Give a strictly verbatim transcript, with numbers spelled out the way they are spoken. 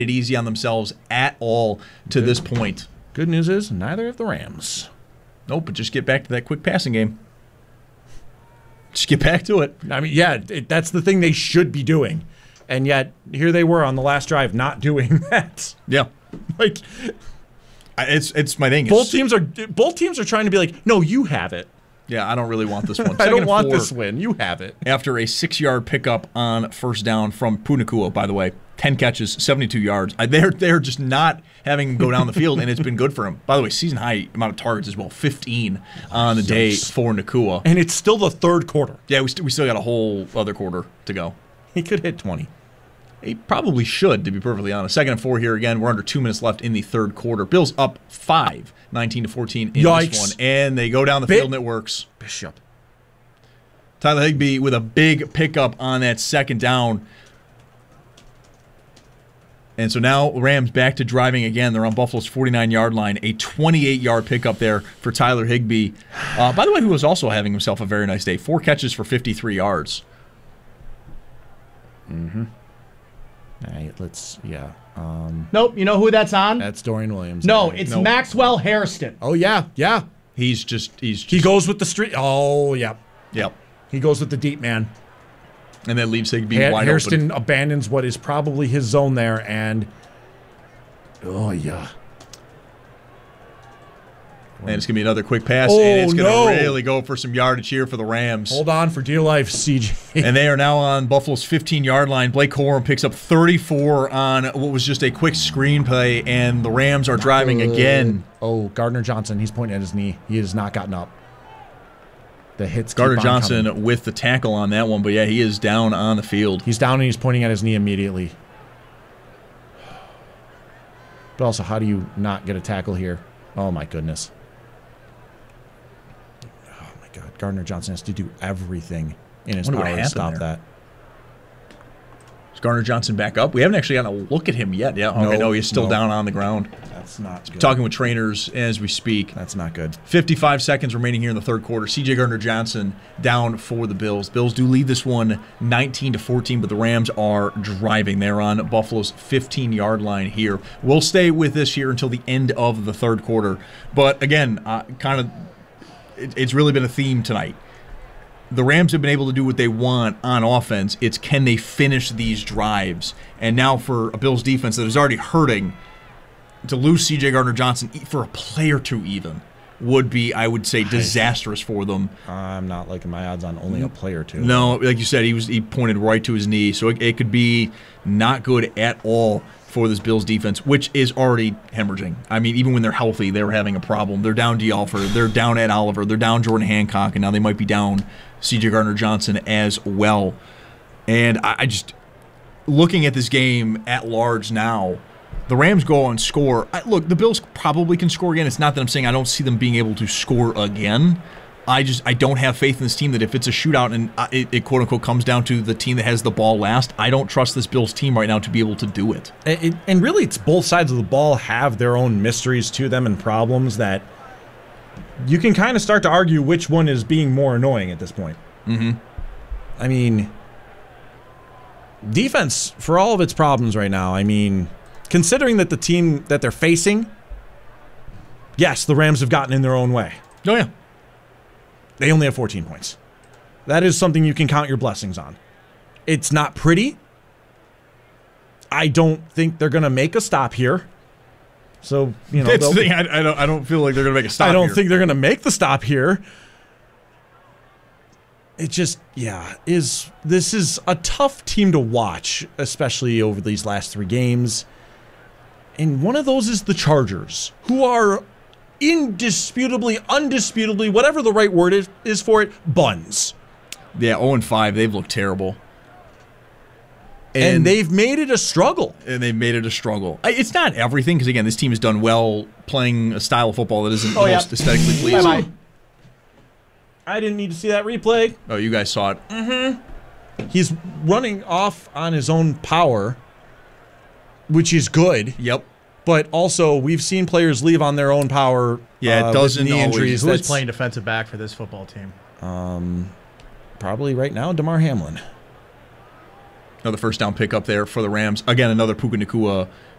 it easy on themselves at all to Good. this point. Good news is neither of the Rams. Nope, but just get back to that quick passing game. Just get back to it. I mean, yeah, it, that's the thing they should be doing. And yet, here they were on the last drive not doing that. Yeah. Like, It's it's my thing. both It's, teams are both teams are trying to be like, no, you have it. yeah, I don't really want this one. I Second don't and want four, this win. You have it. After a six-yard pickup on first down from Punakua, by the way. ten catches, seventy-two yards. I, they're, they're just not having him go down the field, and it's been good for him. By the way, season-high amount of targets as well, fifteen on the day for Nakua. And it's still the third quarter. Yeah, we, st- we still got a whole other quarter to go. He could hit twenty. He probably should, to be perfectly honest. Second and four here again. We're under two minutes left in the third quarter. Bills up five, nineteen to fourteen in Yikes. this one. And they go down the Bit- field, and it works. Bishop. Tyler Higbee with a big pickup on that second down. And so now Rams back to driving again. They're on Buffalo's forty-nine-yard line. A twenty-eight-yard pickup there for Tyler Higbee. Uh, by the way, who was also having himself a very nice day. Four catches for fifty-three yards. Mm-hmm. All right, let's, yeah. Um, Nope, you know who that's on? that's Dorian Williams. No, Right. it's Nope. Maxwell Hairston. Oh, yeah, yeah. He's just, he's just, He goes with the street. Oh, yeah. yep. He goes with the deep man. And that leaves Higbee Ha- wide Hairston open. abandons what is probably his zone there, and oh yeah, And it's going to be another quick pass, Oh, and it's going to no. really go for some yardage here for the Rams. hold on for dear life, C J. And they are now on Buffalo's fifteen-yard line. Blake Corum picks up thirty-four on what was just a quick screen play, and the Rams are driving again. Oh, Gardner Johnson, he's pointing at his knee. He has not gotten up. The hits. Gardner keep on Johnson coming. with the tackle on that one, but yeah, he is down on the field. He's down and he's pointing at his knee immediately. But also, how do you not get a tackle here? Oh my goodness. Oh my God, Gardner Johnson has to do everything in his Wonder what power to happened stop there. that. Is Gardner Johnson back up? We haven't actually gotten a look at him yet. Yeah, okay, No, no, he's still no. down on the ground. That's not good. Talking with trainers as we speak. That's not good. fifty-five seconds remaining here in the third quarter. C J Gardner Johnson down for the Bills. Bills do lead this one nineteen to fourteen, but the Rams are driving. They're on Buffalo's fifteen-yard line here. We'll stay with this here until the end of the third quarter. But again, uh, kind of, it, it's really been a theme tonight. The Rams have been able to do what they want on offense. It's can they finish these drives? And now for a Bills defense that is already hurting, to lose C J Gardner Johnson for a play or two even would be, I would say, disastrous for them. I'm not liking my odds on only a play or two. No, like you said, he was he pointed right to his knee, so it, it could be not good at all for this Bills defense, which is already hemorrhaging. I mean, even when they're healthy, they were having a problem. They're down D. Alford, they're down Ed Oliver, they're down Jordan Hancock, and now they might be down C J Gardner Johnson as well. And I, I just, looking at this game at large now, the Rams go and score. I, look, the Bills probably can score again. It's not that I'm saying I don't see them being able to score again. I just I don't have faith in this team that if it's a shootout and it, it quote unquote comes down to the team that has the ball last, I don't trust this Bills team right now to be able to do it. It, and really, it's both sides of the ball have their own mysteries to them and problems that you can kind of start to argue which one is being more annoying at this point. Mm-hmm. I mean, defense, for all of its problems right now, I mean, considering that the team that they're facing, yes, the Rams have gotten in their own way. Oh, yeah. They only have fourteen points. That is something you can count your blessings on. It's not pretty. I don't think they're going to make a stop here. So, you know, That's the they'll- thing. I, I, don't, I don't feel like they're going to make a stop I don't here. think they're going to make the stop here. It just, yeah, is this is a tough team to watch, especially over these last three games. And one of those is the Chargers, who are indisputably, undisputably, whatever the right word is, is for it, buns. Yeah, oh and five, they've looked terrible. And, And, they've made it a struggle. and they've made it a struggle. I- It's not everything, because again, this team has done well playing a style of football that isn't Oh, the yeah. most aesthetically pleasing. Bye-bye. I didn't need to see that replay. Oh, you guys saw it. He's running off on his own power, which is good. Yep. But also, we've seen players leave on their own power. Yeah, it uh, with doesn't knee always- injuries. Who's Let's- playing defensive back for this football team? Um, probably right now, DeMar Hamlin. Another first down pick up there for the Rams. Again, another Puka Nacua